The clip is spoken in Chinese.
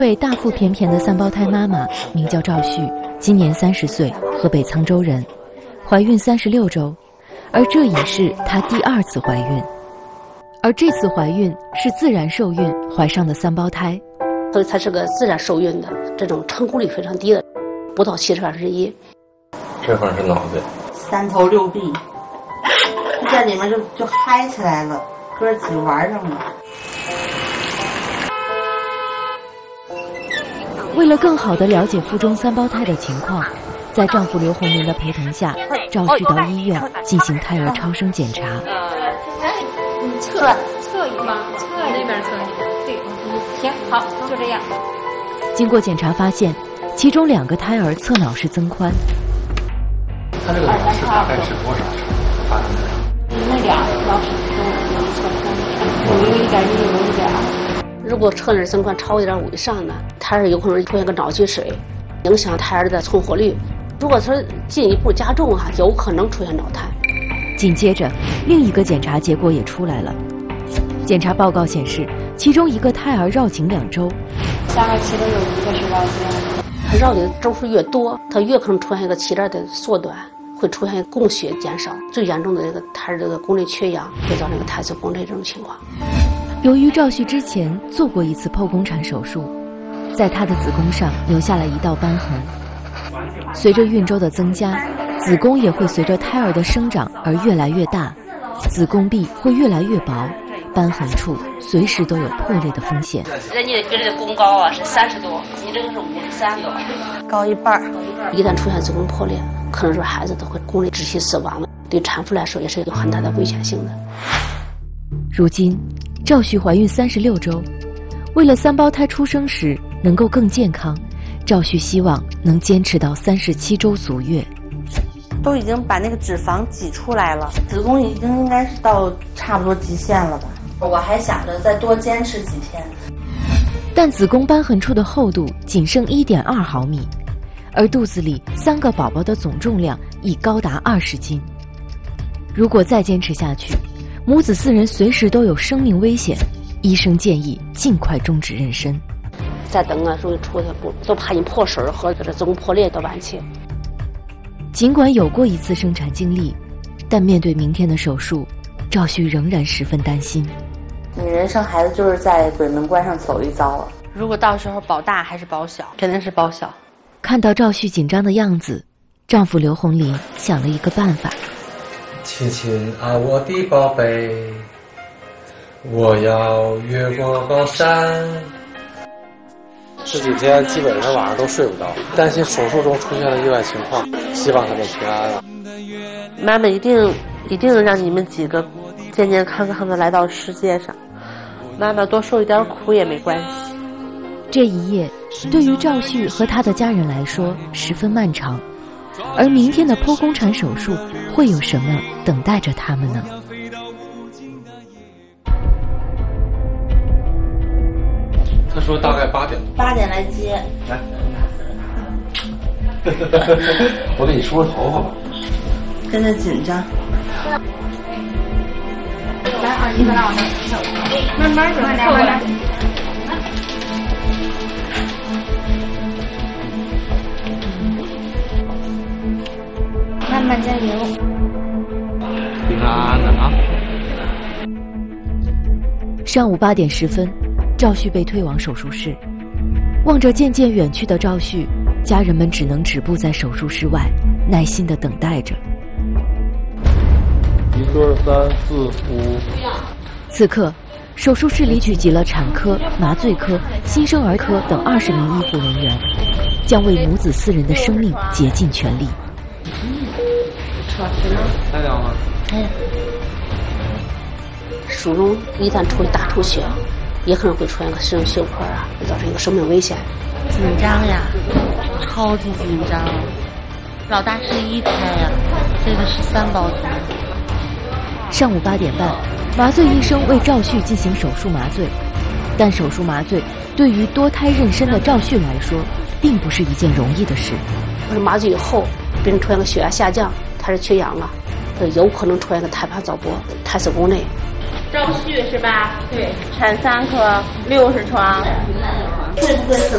位大腹便便的三胞胎妈妈名叫赵旭，今年30岁，河北沧州人，怀孕36周，而这也是她第2次怀孕。而这次怀孕是自然受孕怀上的三胞胎， 所以它是个自然受孕的，这种成功率非常低的，不到70%。 这块是脑袋 ，3头6臂，在里面就嗨起来了，哥几玩上了。 为了更好地了解腹中三胞胎的情况，在丈夫刘洪林的陪同下，赵旭到医院进行胎儿超声检查。 侧一吗？侧那边侧一，对，行，好，就这样。 经过检查发现，其中2个胎儿侧脑室增宽。 他这个脑室大概是多少长？8米。 那俩脑室都有一侧宽，有1.1，有1.2。 如果侧脑增宽超过1.5以上呢，胎儿有可能出现个脑积水，影响胎儿的存活率。如果说进一步加重有可能出现脑瘫。 紧接着，另一个检查结果也出来了。检查报告显示，其中1个胎儿绕颈2周， 下面其中有1个是绕颈。 它绕颈周数越多，它越可能出现一个脐带的缩短，会出现供血减少，最严重的这个胎儿这个宫内缺氧，会造成一个胎死宫内这种情况。 由于赵旭之前做过1次剖宫产手术，在她的子宫上留下了1道瘢痕。随着孕周的增加，子宫也会随着胎儿的生长而越来越大，子宫壁会越来越薄，瘢痕处随时都有破裂的风险。 人家别人的宫高是30多，你这个是53多， 高1半。 一旦出现子宫破裂，可能是孩子都会宫内窒息死亡了，对产妇来说也是有很大的危险性的。 如今，赵旭怀孕36周，为了三胞胎出生时能够更健康，赵旭希望能坚持到37周足月。 都已经把那个脂肪挤出来了，子宫已经应该是到差不多极限了吧。我还想着再多坚持几天。 但子宫瘢痕处的厚度仅剩1.2毫米，而肚子里3个宝宝的总重量已高达20斤。如果再坚持下去，母子4人随时都有生命危险，医生建议尽快终止妊娠。 再等容易出现都怕你破水和这子宫破裂的晚期。 尽管有过1次生产经历，但面对明天的手术，赵旭仍然十分担心。 女人生孩子就是在鬼门关上走一遭啊！如果到时候保大还是保小？肯定是保小。 看到赵旭紧张的样子，丈夫刘洪林想了一个办法。 亲亲啊，我的宝贝，我要越过高山。这几天基本上晚上都睡不着，担心手术中出现了意外情况，希望他们平安啊。 妈妈一定让你们几个健健康康的来到世界上，妈妈多受一点苦也没关系。 这一夜对于赵旭和他的家人来说十分漫长，而明天的剖宫产手术会有什么等待着他们呢？ 他说大概8点来接。 来，我给你梳梳头发吧。 跟着紧张。 来啊，你来我那，慢慢走，凑过来。慢慢加油。 平安的啊。 上午8点10分，赵旭被推往手术室。望着渐渐远去的赵旭，家人们只能止步在手术室外，耐心地等待着。 1、2、3、4、5。 此刻，手术室里聚集了产科、麻醉科、新生儿科等20名医护人员，将为母子4人的生命竭尽全力。 太凉了。 术中一旦出大出血，也可能会出现个肾血块啊，会造成一个生命危险。 紧张呀，超级紧张。老大是1胎呀，这个是3胞胎。 上午8点半，麻醉医生为赵旭进行手术麻醉，但手术麻醉对于多胎妊娠的赵旭来说，并不是一件容易的事。 麻醉以后，病人出现个血压下降，胎儿缺氧了，有可能出现个胎盘早剥、胎死宫内。 赵旭是吧？对，产3科，60床。 会不会死